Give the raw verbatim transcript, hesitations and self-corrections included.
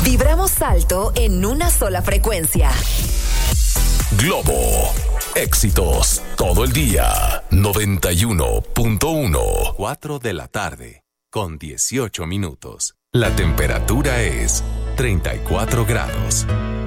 Vibramos alto en una sola frecuencia. Globo. Éxitos todo el día. noventa y uno punto uno. cuatro de la tarde, con dieciocho minutos. La temperatura es treinta y cuatro grados.